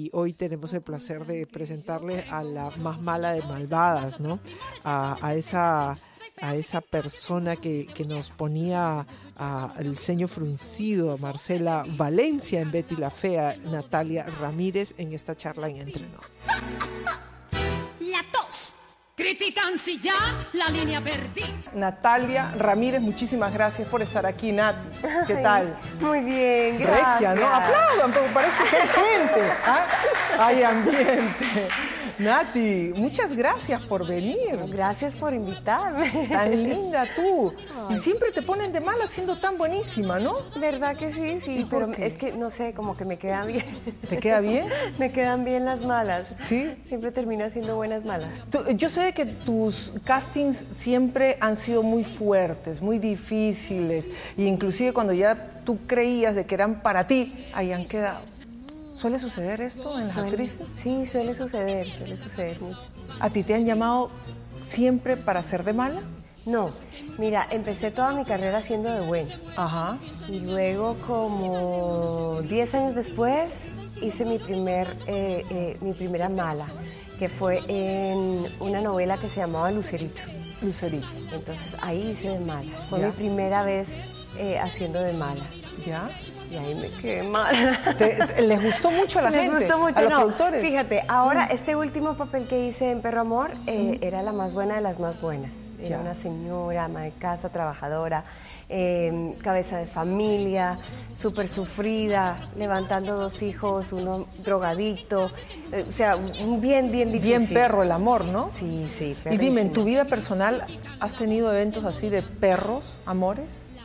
y hoy tenemos el placer de presentarle a la más mala de malvadas, ¿no? A esa persona que nos ponía el ceño fruncido, a Marcela Valencia en Betty la Fea, Natalia Ramírez en esta charla en Entre Nos. La tos. Critican si ya la línea perdí. Natalia Ramírez, muchísimas gracias por estar aquí, Nat. ¿Qué tal? Muy bien, gracias. Regia, ¿no? Aplaudan, porque parece que hay gente. ¿Ah? Hay ambiente. Nati, muchas gracias por venir. Gracias por invitarme. Tan linda tú. Ay. Y siempre te ponen de mala siendo tan buenísima, ¿no? ¿Verdad que sí? Sí, pero es que, no sé, como que me quedan bien. ¿Te queda bien? Me quedan bien las malas. ¿Sí? Siempre termino haciendo buenas malas. Yo sé que tus castings siempre han sido muy fuertes, muy difíciles, e inclusive cuando ya tú creías de que eran para ti, ahí han quedado. ¿Suele suceder esto en las actrices? Sí, suele suceder mucho. ¿A ti te han llamado siempre para ser de mala? No, mira, empecé toda mi carrera siendo de buena. Ajá. Y luego, como 10 años después, hice mi primera mala, que fue en una novela que se llamaba Lucerito. Lucerito. Entonces ahí hice de mala. Fue mi primera vez haciendo de mala. ¿Ya? Y ahí me quedé mal. ¿Les gustó mucho a la gente? Les gustó mucho, a los no. productores. Fíjate, ahora este último papel que hice en Perro Amor era la más buena de las más buenas. Era una señora, ama de casa, trabajadora, cabeza de familia, súper sufrida, levantando 2 hijos, uno drogadicto, o sea, bien difícil. Bien perro el amor, ¿no? Sí, sí. Y dime, ¿en tu vida personal has tenido eventos así de perros, amores?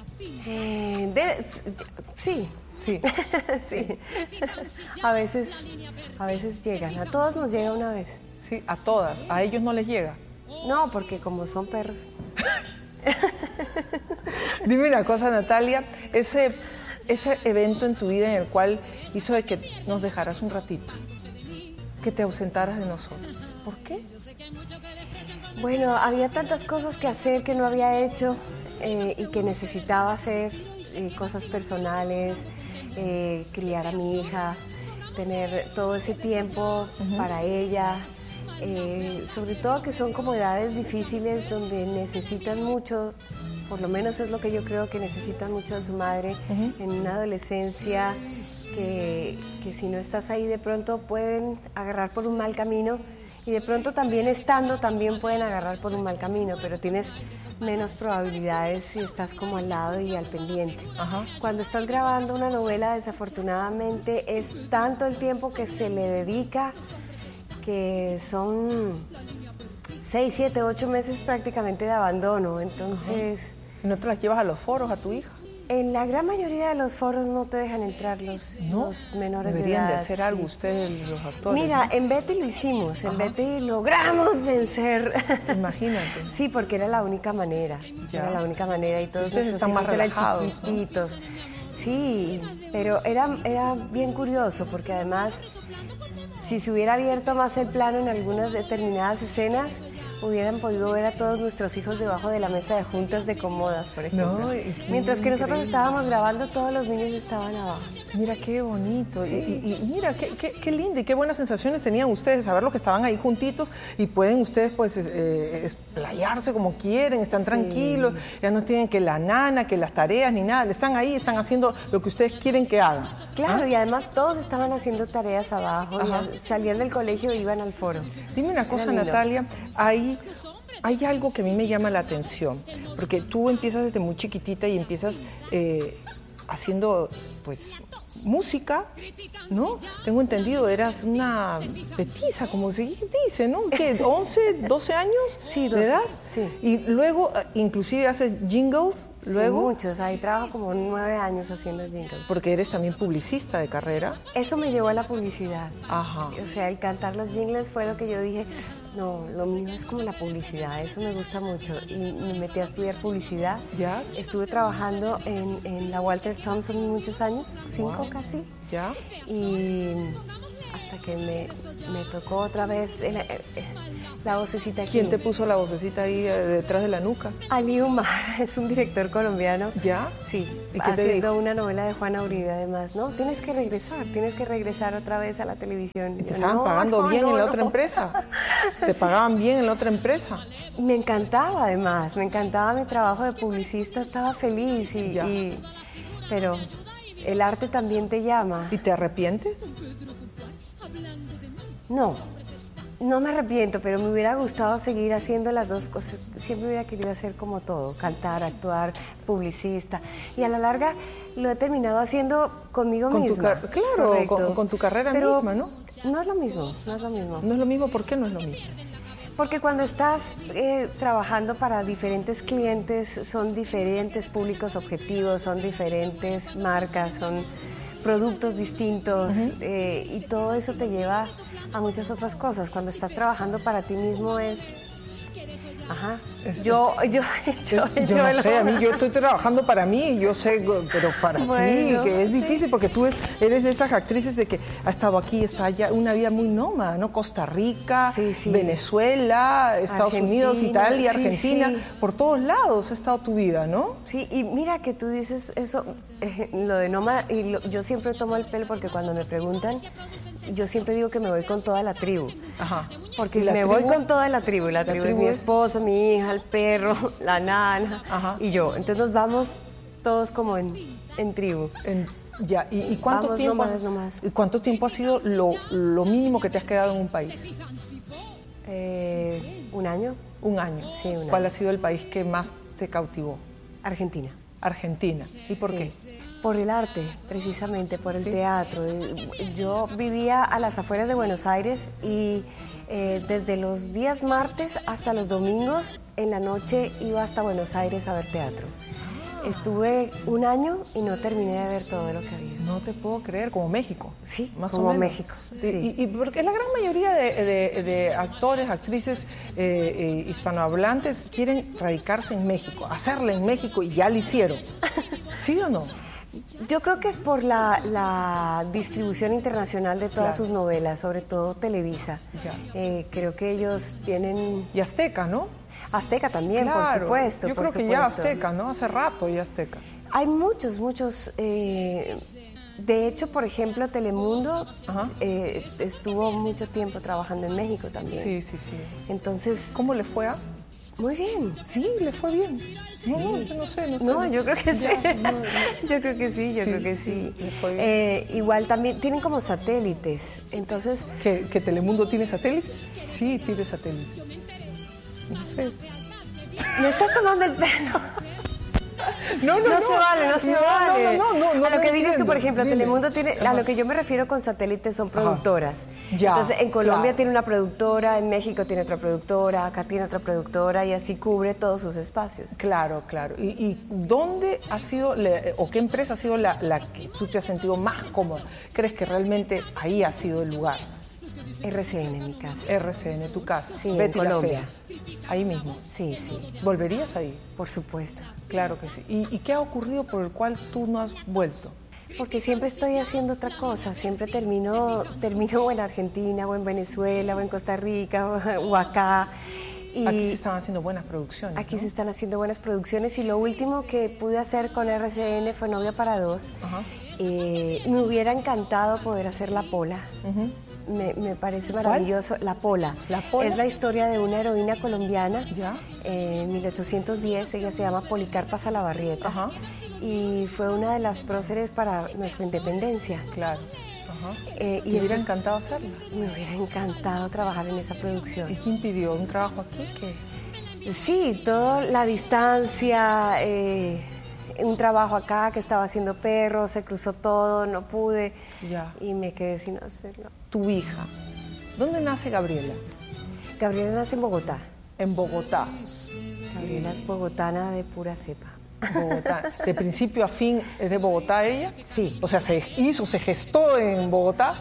Sí. Sí. Sí. A veces llegan. A todos nos llega una vez. Sí, a todas. A ellos no les llega. No, porque como son perros. Dime una cosa, Natalia. Ese evento en tu vida en el cual hizo de que nos dejaras un ratito, que te ausentaras de nosotros. ¿Por qué? Bueno, había tantas cosas que hacer que no había hecho y que necesitaba hacer, cosas personales, criar a mi hija, tener todo ese tiempo para ella, sobre todo que son como edades difíciles donde necesitan mucho, por lo menos es lo que yo creo que necesitan mucho de su madre en una adolescencia que si no estás ahí de pronto pueden agarrar por un mal camino y de pronto también estando también pueden agarrar por un mal camino, pero tienes menos probabilidades si estás como al lado y al pendiente. Ajá. Cuando estás grabando una novela, desafortunadamente es tanto el tiempo que se le dedica que son 6, 7, 8 meses prácticamente de abandono, entonces... ¿Y no te las llevas a los foros a tu hija? En la gran mayoría de los foros no te dejan entrar los menores de edad. Deberían de hacer algo ustedes, los actores. Mira, en Betty lo hicimos, en Betty logramos vencer. Imagínate. Sí, porque era la única manera, era la única manera y todos ustedes nuestros están más hijos eran relajados, chiquititos. ¿No? Sí, pero era bien curioso porque además, si se hubiera abierto más el plano en algunas determinadas escenas, hubieran podido ver a todos nuestros hijos debajo de la mesa de juntas de cómodas, por ejemplo. No, mientras que nosotros estábamos grabando, todos los niños estaban abajo. Mira qué bonito, y mira qué lindo y qué buenas sensaciones tenían ustedes de saber lo que estaban ahí juntitos y pueden ustedes pues explayarse como quieren, están tranquilos, ya no tienen que la nana, que las tareas ni nada, están ahí, están haciendo lo que ustedes quieren que hagan. Claro, y además todos estaban haciendo tareas abajo, y salían del colegio e iban al foro. Dime una cosa, Natalia, hay algo que a mí me llama la atención, porque tú empiezas desde muy chiquitita y empiezas haciendo, pues, música, ¿no? Tengo entendido, eras una petiza, como se dice, ¿no? ¿Qué? ¿11, 12 años sí, de edad? Sí. Y luego, inclusive, haces jingles, luego... Sí, muchos, ahí trabajo como 9 años haciendo jingles. Porque eres también publicista de carrera. Eso me llevó a la publicidad. Ajá. O sea, el cantar los jingles fue lo que yo dije, no, lo mío es como la publicidad, eso me gusta mucho. Y me metí a estudiar publicidad. ¿Ya? Estuve trabajando en la Walter Thompson muchos años, 5 wow. casi. ¿Ya? Y hasta que me tocó otra vez la vocecita aquí. ¿Quién te puso la vocecita ahí detrás de la nuca? Ali Umar, es un director colombiano. ¿Ya? Sí, ¿Y qué te haciendo dijo? una novela de Juana Uribe además. No, tienes que regresar otra vez a la televisión. ¿Y te estaban pagando bien en la otra empresa? ¿Te pagaban bien en la otra empresa? Me encantaba además, me encantaba mi trabajo de publicista, estaba feliz pero el arte también te llama. ¿Y te arrepientes? No me arrepiento, pero me hubiera gustado seguir haciendo las dos cosas. Siempre hubiera querido hacer como todo, cantar, actuar, publicista. Y a la larga lo he terminado haciendo conmigo misma. Claro, con tu carrera pero misma, ¿no? No es lo mismo. ¿No es lo mismo? ¿Por qué no es lo mismo? Porque cuando estás trabajando para diferentes clientes, son diferentes públicos objetivos, son diferentes marcas, son productos distintos, y todo eso te lleva a muchas otras cosas. Cuando estás trabajando para ti mismo es... Ajá. Yo no sé, a mí yo estoy trabajando para mí, yo sé, pero para ti, que es difícil, porque tú eres de esas actrices de que ha estado aquí, está allá, una vida muy nómada, ¿no? Costa Rica, Venezuela, Estados Unidos, Italia, Argentina, por todos lados ha estado tu vida, ¿no? Sí, y mira que tú dices eso, lo de nómada, y yo siempre tomo el pelo porque cuando me preguntan, yo siempre digo que me voy con toda la tribu. Ajá. Porque me voy con toda la tribu. La tribu es mi esposo, mi hija, el perro, la nana y yo. Entonces nos vamos todos como en tribu. Ya, ¿y cuánto tiempo? ¿Y cuánto tiempo ha sido lo mínimo que te has quedado en un país? ¿Un año? Un año. Sí, un año. ¿Cuál ha sido el país que más te cautivó? Argentina. Argentina. ¿Y por qué? Por el arte, precisamente, por el teatro. Yo vivía a las afueras de Buenos Aires y desde los días martes hasta los domingos en la noche iba hasta Buenos Aires a ver teatro. Estuve un año y no terminé de ver todo lo que había. No te puedo creer, como México. Sí, más como o menos. México. Sí. Y porque la gran mayoría de actores, actrices hispanohablantes quieren radicarse en México, hacerla en México y ya lo hicieron. ¿Sí o no? Yo creo que es por la distribución internacional de todas sus novelas, sobre todo Televisa. Creo que ellos tienen... Y Azteca, ¿no? Azteca también, claro, por supuesto. Yo creo que ya Azteca, ¿no? Hace rato ya Azteca. Hay muchos... de hecho, por ejemplo, Telemundo estuvo mucho tiempo trabajando en México también. Sí. Entonces... ¿Cómo le fue a...? Muy bien. Sí, le fue bien. Sí. No sé. No, yo creo que sí. Yo creo que sí. Le fue bien. Igual también tienen como satélites. Entonces... ¿Que Telemundo tiene satélite? Sí, tiene satélite. No sé. Me estás tomando el pelo. No se vale. No, a lo que digo es que, por ejemplo, dime. Telemundo tiene, a lo que yo me refiero con satélites son productoras. Ya, entonces, en Colombia claro. tiene una productora, en México tiene otra productora, acá tiene otra productora y así cubre todos sus espacios. Claro. ¿Y dónde ha sido, o qué empresa ha sido la que tú te has sentido más cómoda? ¿Crees que realmente ahí ha sido el lugar? RCN, en mi casa. RCN, tu casa. Sí, Betty en la Colombia. Fea. Ahí mismo. Sí. ¿Volverías ahí? Por supuesto. Claro que sí. ¿Y qué ha ocurrido por el cual tú no has vuelto? Porque siempre estoy haciendo otra cosa, siempre termino o en Argentina, o en Venezuela, o en Costa Rica, o acá. Y aquí se están haciendo buenas producciones. Aquí se están haciendo buenas producciones y lo último que pude hacer con RCN fue Novia para Dos. Me hubiera encantado poder hacer La Pola. Me parece maravilloso. ¿Cuál? La Pola. ¿La Pola? Es la historia de una heroína colombiana. ¿Ya? En 1810, ella se llama Policarpa Salabarrieta. Y fue una de las próceres para nuestra independencia. Claro. ¿Te hubiera encantado hacerla? Me hubiera encantado trabajar en esa producción. ¿Y qué impidió? ¿Un trabajo aquí? ¿Qué? Sí, toda la distancia, un trabajo acá que estaba haciendo perros, se cruzó todo, no pude y me quedé sin hacerlo. Tu hija, ¿dónde nace Gabriela? Gabriela nace en Bogotá. En Bogotá. Gabriela es bogotana de pura cepa. Bogotá. ¿De principio a fin es de Bogotá ella? Sí. O sea, se gestó en Bogotá.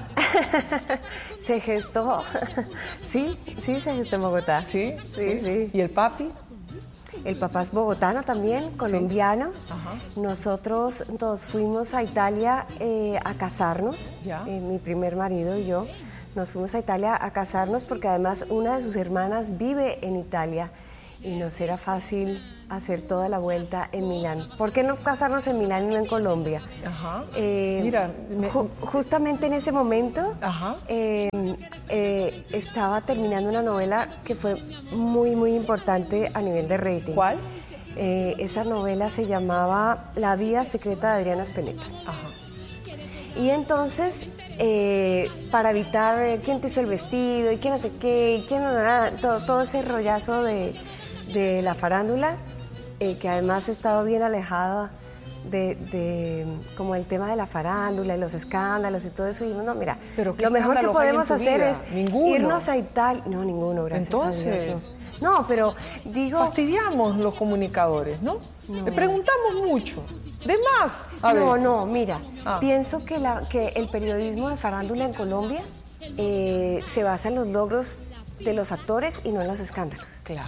Se gestó. Sí, se gestó en Bogotá. ¿Sí? Sí. ¿Y el papi? El papá es bogotano también, colombiano. Nosotros nos fuimos a Italia a casarnos, mi primer marido y yo. nos fuimos a Italia a casarnos porque además una de sus hermanas vive en Italia y nos era fácil hacer toda la vuelta en Milán. ¿Por qué no casarnos en Milán y no en Colombia? Ajá. Mira, justamente en ese momento estaba terminando una novela que fue muy, muy importante a nivel de rating. ¿Cuál? Esa novela se llamaba La vida secreta de Adriana Speleta. Ajá. Y entonces, para evitar quién te hizo el vestido y quién no sé qué, y quién todo ese rollazo de la farándula, que además he estado bien alejada de como el tema de la farándula y los escándalos y todo eso. Y no, mira, lo mejor que podemos hacer es irnos a Italia. No, ninguno, gracias Entonces, a Dios. No, pero digo... Fastidiamos los comunicadores, ¿no? Le preguntamos mucho. De más. No, mira, pienso que el periodismo de farándula en Colombia se basa en los logros de los actores y no en los escándalos. Claro.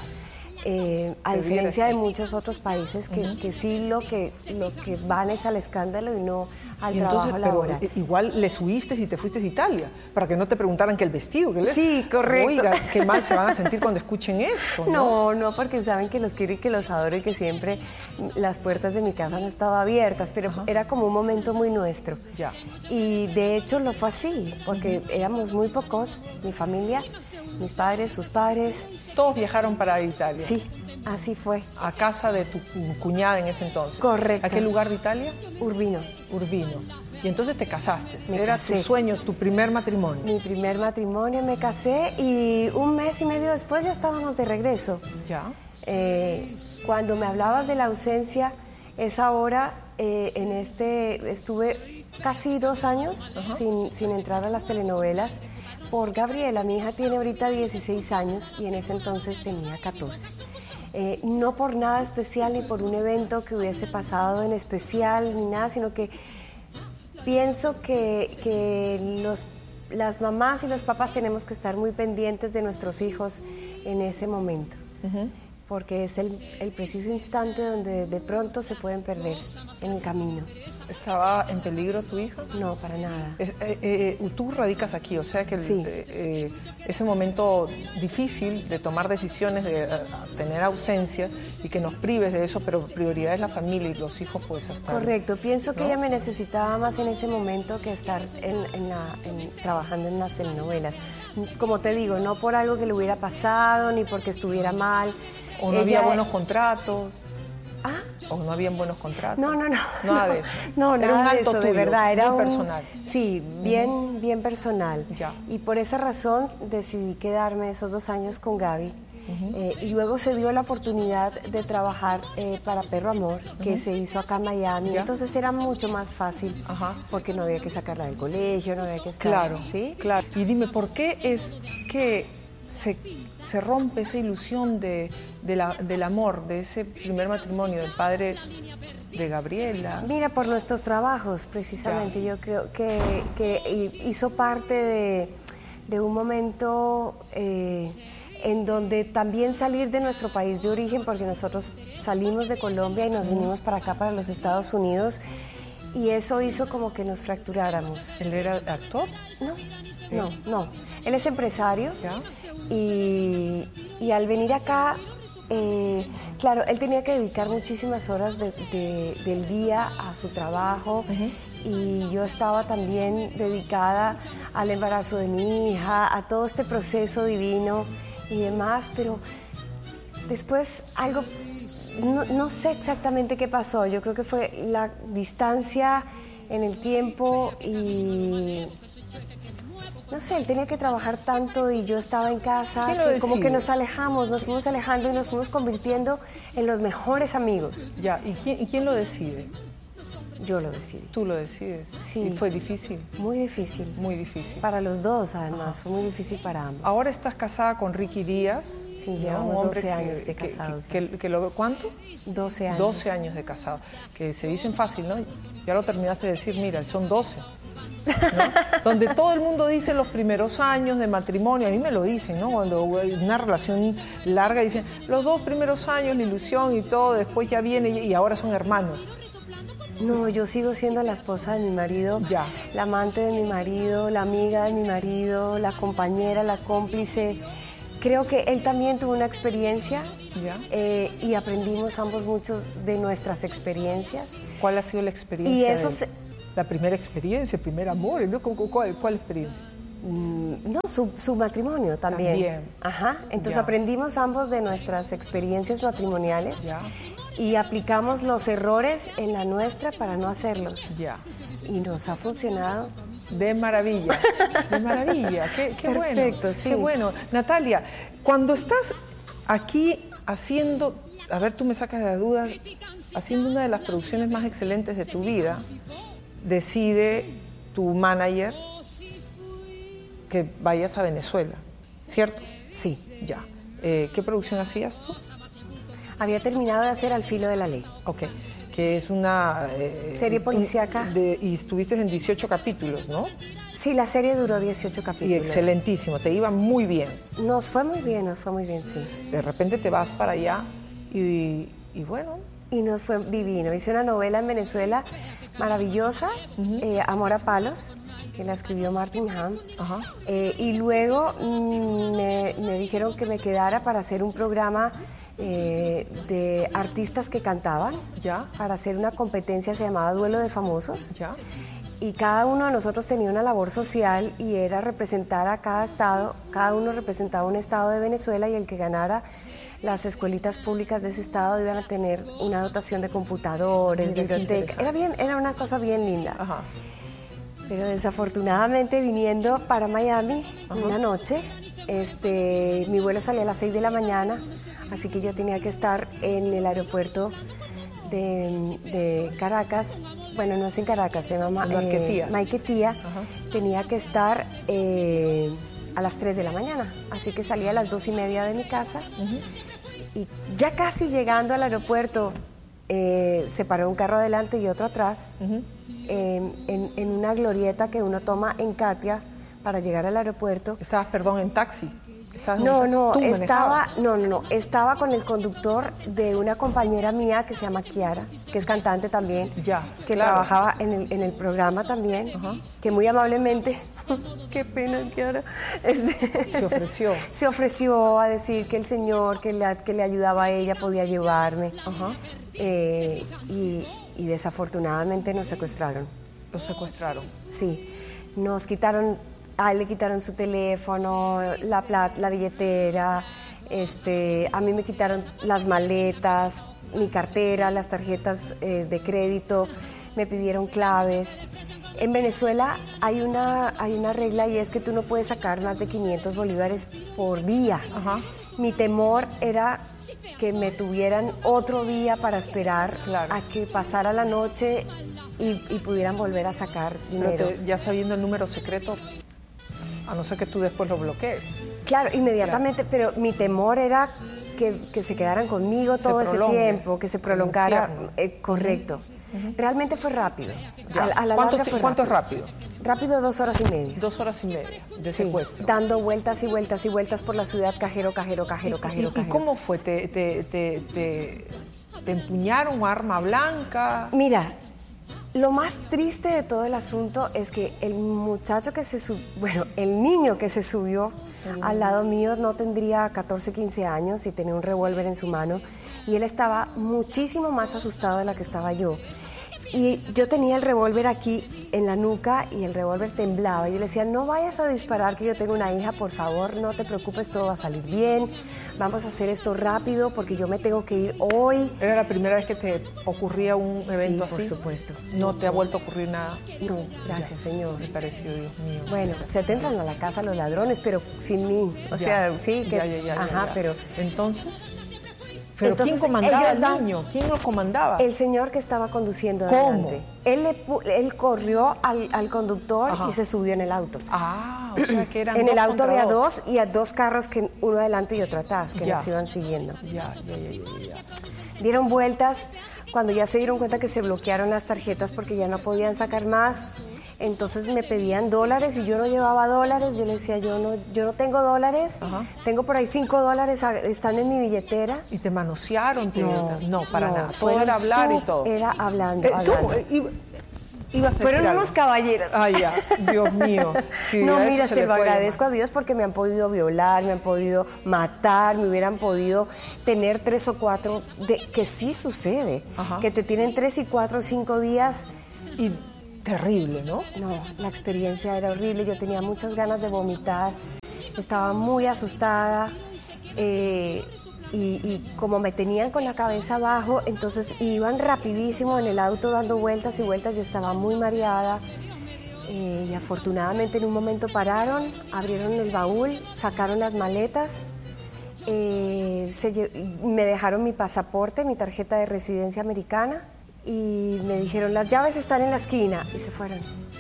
A diferencia de muchos otros países que sí lo que van es al escándalo y no al trabajo laboral. Pero igual les huiste y te fuiste a Italia, para que no te preguntaran que el vestido. Sí, correcto. Oiga, qué mal se van a sentir cuando escuchen esto, ¿no? No, porque saben que los quiero y que los adoro y que siempre las puertas de mi casa han estado abiertas, pero era como un momento muy nuestro. Ya. Y de hecho lo fue así, porque éramos muy pocos, mi familia, mis padres, sus padres. Todos viajaron para Italia. Sí, así fue. A casa de tu cuñada en ese entonces. Correcto. ¿A qué lugar de Italia? Urbino. Y entonces te casaste. Era tu sueño, tu primer matrimonio. Mi primer matrimonio, me casé y un mes y medio después ya estábamos de regreso. Ya. Cuando me hablabas de la ausencia, esa hora estuve casi 2 años sin entrar a las telenovelas. Por Gabriela, mi hija tiene ahorita 16 años y en ese entonces tenía 14. No por nada especial ni por un evento que hubiese pasado en especial ni nada, sino que pienso que las mamás y los papás tenemos que estar muy pendientes de nuestros hijos en ese momento. Porque es el preciso instante donde de pronto se pueden perder en el camino. ¿Estaba en peligro tu hija? No, para nada. Tú radicas aquí, o sea que sí. Ese momento difícil de tomar decisiones, de tener ausencia y que nos prives de eso, pero prioridad es la familia y los hijos pues hasta... Correcto, pienso que ella me necesitaba más en ese momento que estar trabajando en las telenovelas. Como te digo, no por algo que le hubiera pasado ni porque estuviera mal. ¿O no había buenos contratos? ¿Ah? ¿O no habían buenos contratos? No. Nada de eso. No, era nada un de alto eso, tuyo, de verdad. Era muy personal. Sí, bien personal. Ya. Y por esa razón decidí quedarme esos 2 años con Gaby. Y luego se dio la oportunidad de trabajar para Perro Amor, que se hizo acá en Miami. ¿Ya? Entonces era mucho más fácil, porque no había que sacarla del colegio, no había que estar... Claro, ¿sí? Claro. Y dime, ¿por qué es que se rompe esa ilusión del amor, de ese primer matrimonio, del padre de Gabriela? Mira, por nuestros trabajos, precisamente. Ya. Yo creo que hizo parte de un momento en donde también salir de nuestro país de origen, porque nosotros salimos de Colombia y nos vinimos para acá, para los Estados Unidos, y eso hizo como que nos fracturáramos. ¿Él era actor? No. Él es empresario. ¿Ya? Y al venir acá, claro, él tenía que dedicar muchísimas horas del día a su trabajo. Y yo estaba también dedicada al embarazo de mi hija, a todo este proceso divino y demás, pero después algo, no sé exactamente qué pasó. Yo creo que fue la distancia en el tiempo y... No sé, él tenía que trabajar tanto y yo estaba en casa, que como que nos fuimos alejando y nos fuimos convirtiendo en los mejores amigos. Ya, ¿y quién lo decide? Yo lo decidí. ¿Tú lo decides? Sí. ¿Y fue difícil? Muy difícil. Muy difícil. Para los dos, además, fue muy difícil para ambos. Ahora estás casada con Ricky Díaz. Sí, llevamos 12 años de casados. ¿Cuánto? 12 años. 12 años de casados. Que se dicen fácil, ¿no? Ya lo terminaste de decir, mira, son 12. ¿No? Donde todo el mundo dice los primeros años de matrimonio, a mí me lo dicen, ¿no? Cuando hay una relación larga dicen los 2 primeros años, la ilusión y todo, después ya viene y ahora son hermanos. No, yo sigo siendo la esposa de mi marido, Ya. la amante de mi marido, la amiga de mi marido, la compañera, la cómplice. Creo que él también tuvo una experiencia Ya. y aprendimos ambos mucho de nuestras experiencias. ¿Cuál ha sido la experiencia? Y eso La primera experiencia, el primer amor, ¿no? ¿Cuál experiencia? No, su matrimonio también. También. Ajá. Entonces Ya. aprendimos ambos de nuestras experiencias matrimoniales Ya. y aplicamos los errores en la nuestra para no hacerlos. Ya. Y nos ha funcionado. De maravilla, de maravilla, qué bueno. Perfecto, sí. Qué bueno. Natalia, cuando estás aquí haciendo, a ver, tú me sacas de las dudas, haciendo una de las producciones más excelentes de tu vida, decide tu manager que vayas a Venezuela, ¿cierto? Sí. Ya. ¿Qué producción hacías tú? Había terminado de hacer Al filo de la ley. Ok, que es una... Serie policíaca. Y estuviste en 18 capítulos, ¿no? Sí, la serie duró 18 Y capítulos. excelentísimo, te iba muy bien. Nos fue muy bien, sí. De repente te vas para allá y bueno, Y nos fue divino. Hice una novela en Venezuela maravillosa, Amor a Palos, que la escribió Martin Ham. Ajá. Y luego me dijeron que me quedara para hacer un programa de artistas que cantaban, Ya. para hacer una competencia, se llamaba Duelo de Famosos. ya, Y cada uno de nosotros tenía una labor social y era representar a cada estado, cada uno representaba un estado de Venezuela y el que ganara, las escuelitas públicas de ese estado iban a tener una dotación de computadores, Mira, qué biblioteca. Era una cosa bien linda. ajá, Pero desafortunadamente viniendo para Miami una noche, mi vuelo salía a las 6 de la mañana, así que yo tenía que estar en el aeropuerto de Caracas. Bueno, no es en Caracas, se llama Maiquetía. Maiquetía. Tenía que estar a las 3 de la mañana, así que salía a las 2:30 de mi casa. Y ya casi llegando al aeropuerto, se paró un carro adelante y otro atrás, en una glorieta que uno toma en Katia para llegar al aeropuerto. estabas, perdón, en taxi. Estabas en No, un no, ¿Tú estaba, manejabas? estaba con el conductor de una compañera mía que se llama Kiara, que es cantante también, Ya, que claro. trabajaba en el programa también, que muy amablemente, qué pena Kiara, Se ofreció. se ofreció a decir que el señor que le ayudaba a ella podía llevarme. Ajá. Y desafortunadamente nos secuestraron. Lo secuestraron. Sí, nos quitaron, a él le quitaron su teléfono, la plata, la billetera, a mí me quitaron las maletas, mi cartera, las tarjetas de crédito, me pidieron claves. En Venezuela hay una regla y es que tú no puedes sacar más de 500 bolívares por día. Ajá. Mi temor era que me tuvieran otro día para esperar Claro. a que pasara la noche y pudieran volver a sacar Pero dinero. ya sabiendo el número secreto, a no ser que tú después lo bloquees. Claro, inmediatamente, pero mi temor era que se quedaran conmigo todo ese prolongue. tiempo, que se prolongara. infierno. Correcto. Realmente fue rápido. Ya. A la ¿Cuánto larga fue ¿Cuánto es rápido. rápido? Rápido, 2 horas y media. 2 horas y media de Sí, secuestro. dando vueltas y vueltas y vueltas por la ciudad, cajero. ¿Y cómo fue? ¿Te empuñaron arma blanca? Mira, lo más triste de todo el asunto es que el muchacho que el niño que se subió al lado mío no tendría 14, 15 años y tenía un revólver en su mano y él estaba muchísimo más asustado de la que estaba yo. Y yo tenía el revólver aquí en la nuca y el revólver temblaba. Y yo le decía, no vayas a disparar, que yo tengo una hija, por favor, no te preocupes, todo va a salir bien. Vamos a hacer esto rápido porque yo me tengo que ir hoy. ¿Era la primera vez que te ocurría un evento Sí, así? por supuesto. ¿No te ha vuelto a ocurrir nada? No, gracias, Señor. Me pareció, Dios mío. Bueno, se te entran a la casa los ladrones, pero sin mí. O sea, sí, que... Ya. pero... Entonces, ¿pero Entonces, quién comandaba ellos el dos- daño? ¿Quién lo comandaba? El señor que estaba conduciendo ¿Cómo? adelante. Él corrió al conductor Ajá. y se subió en el auto. Ah, o sea que eran En dos el auto contra había dos. dos y a dos carros, que uno adelante y otro atrás, que Ya. nos iban siguiendo. Ya. Dieron vueltas, cuando ya se dieron cuenta que se bloquearon las tarjetas porque ya no podían sacar más, Entonces me pedían dólares y yo no llevaba dólares. Yo les decía, yo no tengo dólares. Ajá. Tengo por ahí $5, están en mi billetera. ¿Y te manosearon? No, para nada. Todo era hablar y todo. Era hablando. Fueron unos caballeros. Ay, ya, Dios mío. Sí, no, mira, se lo agradezco a Dios porque me han podido violar, me han podido matar, me hubieran podido tener 3 o 4, que sí sucede, ajá, que te tienen 3 y 4 o 5 días. Y terrible, ¿no? No, la experiencia era horrible, yo tenía muchas ganas de vomitar, estaba muy asustada. Y como me tenían con la cabeza abajo, entonces iban rapidísimo en el auto dando vueltas y vueltas, yo estaba muy mareada y afortunadamente en un momento pararon, abrieron el baúl, sacaron las maletas, me dejaron mi pasaporte, mi tarjeta de residencia americana y me dijeron, las llaves están en la esquina, y se fueron.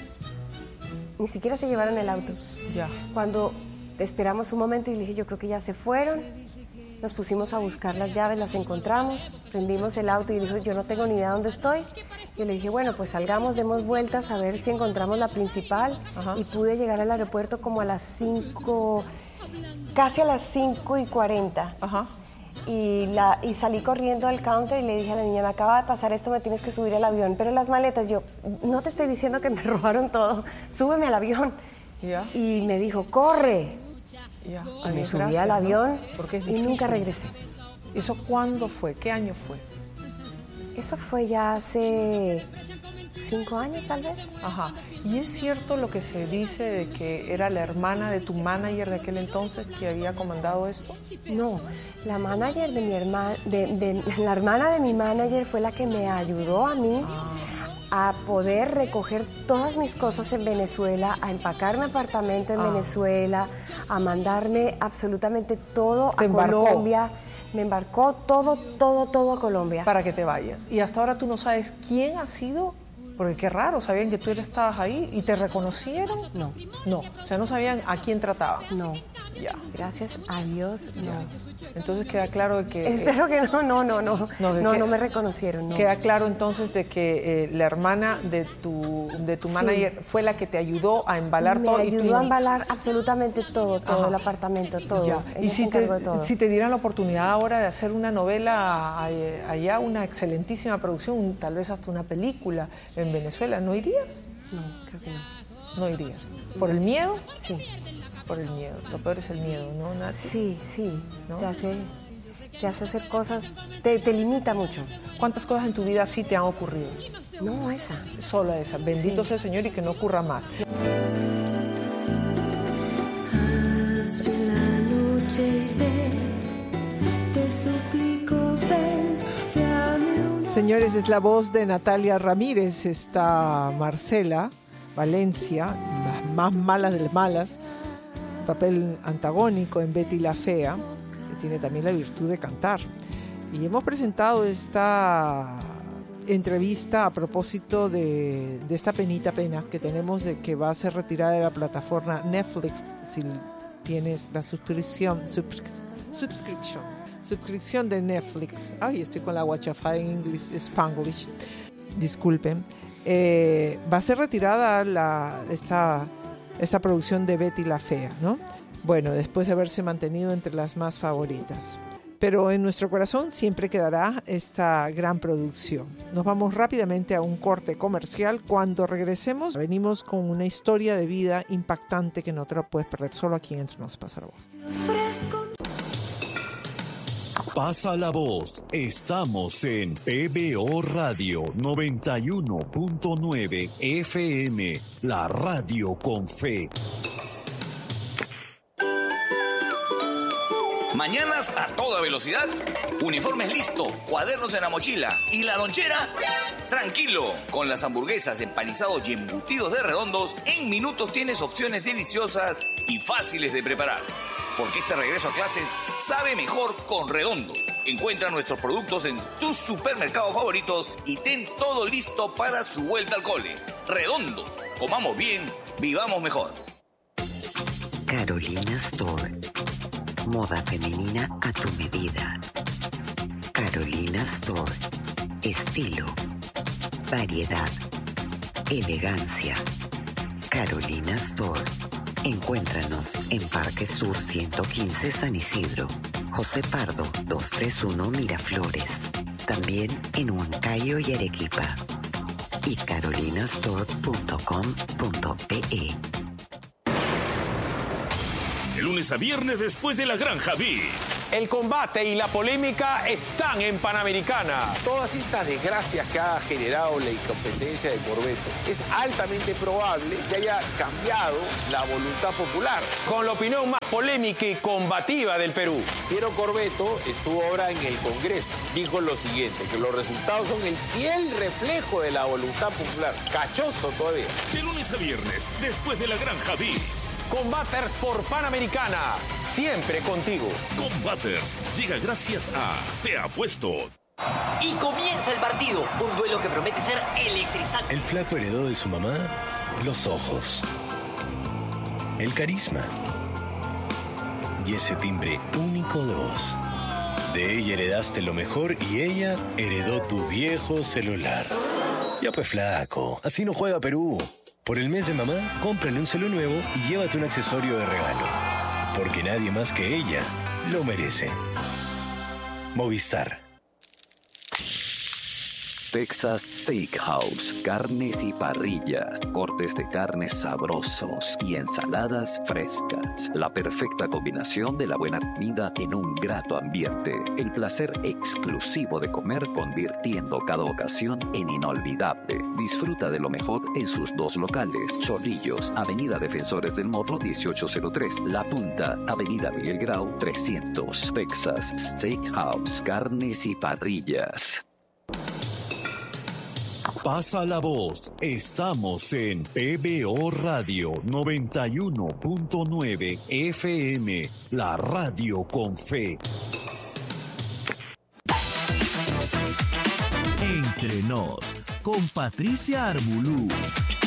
Ni siquiera se llevaron el auto. Ya. Cuando esperamos un momento y le dije, yo creo que ya se fueron. Nos pusimos a buscar las llaves, las encontramos, prendimos el auto y dijo, yo no tengo ni idea dónde estoy. Yo le dije, bueno, pues salgamos, demos vueltas a ver si encontramos la principal. Ajá. Y pude llegar al aeropuerto como a las 5, casi a las 5:40. Ajá. Y salí corriendo al counter y le dije a la niña, me acaba de pasar esto, me tienes que subir al avión. Pero las maletas, yo, no te estoy diciendo que me robaron todo, súbeme al avión. Yeah. Y me dijo, corre. Ya. Me subí al avión, ¿no? Y nunca regresé. ¿Eso cuándo fue? ¿Qué año fue? Eso fue ya hace 5 años, tal vez. Ajá. ¿Y es cierto lo que se dice de que era la hermana de tu manager de aquel entonces que había comandado esto? No, la manager de mi hermana, la hermana de mi manager fue la que me ayudó a mí a poder recoger todas mis cosas en Venezuela, a empacar mi apartamento en Venezuela, a mandarme absolutamente todo a Colombia. Me embarcó todo a Colombia. Para que te vayas. Y hasta ahora tú no sabes quién ha sido, porque qué raro, sabían que tú estabas ahí y te reconocieron. No. No, o sea, no sabían a quién trataban. No. Ya. Gracias a Dios, no. Entonces queda claro de que... Espero que no me reconocieron, no. Queda claro entonces de que la hermana de tu manager fue la que te ayudó a embalar todo. Me ayudó a embalar absolutamente todo el apartamento, todo. Ya. Y si te dieran la oportunidad ahora de hacer una novela allá, una excelentísima producción, tal vez hasta una película en Venezuela, ¿no irías? No, creo que no. ¿No irías? ¿Por el miedo? Sí. Por el miedo. Lo peor es el miedo, ¿no, Nati? Sí. ¿No? Te hace hacer cosas, te limita mucho. ¿Cuántas cosas en tu vida sí te han ocurrido? No, esa. Solo esa. Bendito sea el Señor y que no ocurra más. Hazme la noche, ven, te suplico, ven, dame una... Señores, es la voz de Natalia Ramírez. Está Marcela Valencia, las más malas de las malas, papel antagónico en Betty la Fea, que tiene también la virtud de cantar. Y hemos presentado esta entrevista a propósito de esta pena que tenemos de que va a ser retirada de la plataforma Netflix si tienes la suscripción de Netflix. Ay, estoy con la guachafá en Spanglish. Disculpen. Va a ser retirada esta producción de Betty la Fea, ¿no? Bueno, después de haberse mantenido entre las más favoritas. Pero en nuestro corazón siempre quedará esta gran producción. Nos vamos rápidamente a un corte comercial. Cuando regresemos, venimos con una historia de vida impactante que no te la puedes perder. Solo aquí en Entre Nos Pasa la Voz. Pasa la voz. Estamos en PBO Radio 91.9 FM, la radio con fe. Mañanas a toda velocidad, uniformes listos, cuadernos en la mochila y la lonchera. Tranquilo, con las hamburguesas, empanizados y embutidos de Redondos, en minutos tienes opciones deliciosas y fáciles de preparar. Porque este regreso a clases sabe mejor con Redondos. Encuentra nuestros productos en tus supermercados favoritos y ten todo listo para su vuelta al cole. Redondos, comamos bien, vivamos mejor. Carolina Store. Moda femenina a tu medida. Carolina Store. Estilo, variedad, elegancia, Carolina Store. Encuéntranos en Parque Sur 115 San Isidro, José Pardo 231 Miraflores. También en Huancayo y Arequipa. Y carolinastore.com.pe. De lunes a viernes después de la Granja B. El combate y la polémica están en Panamericana. Todas estas desgracias que ha generado la incompetencia de Corbeto, es altamente probable que haya cambiado la voluntad popular. Con la opinión más polémica y combativa del Perú. Piero Corbeto estuvo ahora en el Congreso. Dijo lo siguiente, que los resultados son el fiel reflejo de la voluntad popular. Cachoso todavía. De lunes a viernes después de la Granja B. Combaters por Panamericana, siempre contigo. Combaters llega gracias a Te Apuesto. Y comienza el partido, un duelo que promete ser electrizante. El flaco heredó de su mamá los ojos, el carisma y ese timbre único de voz. De ella heredaste lo mejor y ella heredó tu viejo celular. Ya pues flaco, así no juega Perú. Por el mes de mamá, cómprale un celu nuevo y llévate un accesorio de regalo. Porque nadie más que ella lo merece. Movistar. Texas Steakhouse, carnes y parrillas, cortes de carnes sabrosos y ensaladas frescas. La perfecta combinación de la buena comida en un grato ambiente. El placer exclusivo de comer convirtiendo cada ocasión en inolvidable. Disfruta de lo mejor en sus dos locales. Chorrillos, Avenida Defensores del Morro 1803. La Punta, Avenida Miguel Grau 300. Texas Steakhouse, carnes y parrillas. Pasa la voz. Estamos en PBO Radio 91.9 FM, la radio con fe. Entre nos, con Patricia Armbulú.